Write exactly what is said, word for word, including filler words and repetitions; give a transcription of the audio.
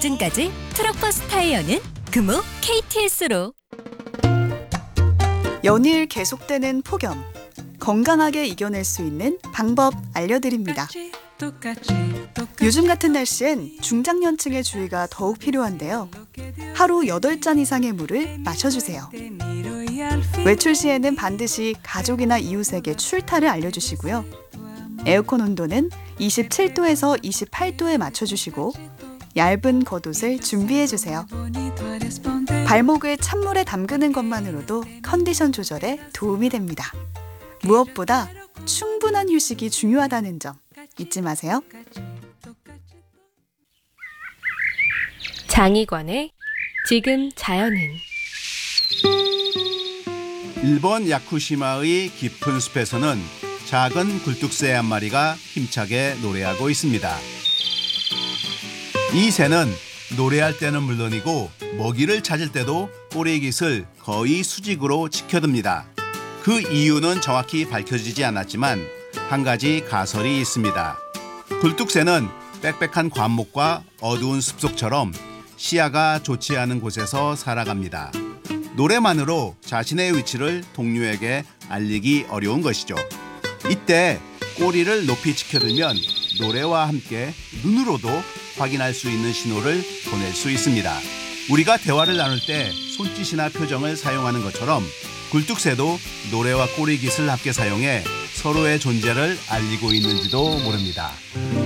보증까지 트럭버스 타이어는 금호 케이티에스로. 연일 계속되는 폭염, 건강하게 이겨낼 수 있는 방법 알려드립니다. 요즘 같은 날씨엔 중장년층의 주의가 더욱 필요한데요. 하루 여덟 잔 이상의 물을 마셔주세요. 외출 시에는 반드시 가족이나 이웃에게 출타를 알려주시고요. 에어컨 온도는 이십칠 도에서 이십팔 도에 맞춰주시고 얇은 겉옷을 준비해주세요. 발목을 찬물에 담그는 것만으로도 컨디션 조절에 도움이 됩니다. 무엇보다 충분한 휴식이 중요하다는 점 잊지 마세요. 장희관의 지금 자연은. 일본 야쿠시마의 깊은 숲에서는 작은 굴뚝새 한 마리가 힘차게 노래하고 있습니다. 이 새는 노래할 때는 물론이고 먹이를 찾을 때도 꼬리깃을 거의 수직으로 지켜듭니다. 그 이유는 정확히 밝혀지지 않았지만 한 가지 가설이 있습니다. 굴뚝새는 빽빽한 관목과 어두운 숲속처럼 시야가 좋지 않은 곳에서 살아갑니다. 노래만으로 자신의 위치를 동료에게 알리기 어려운 것이죠. 이때 꼬리를 높이 지켜들면 노래와 함께 눈으로도 확인할 수 있는 신호를 보낼 수 있습니다. 우리가 대화를 나눌 때 손짓이나 표정을 사용하는 것처럼 굴뚝새도 노래와 꼬리깃을 함께 사용해 서로의 존재를 알리고 있는지도 모릅니다.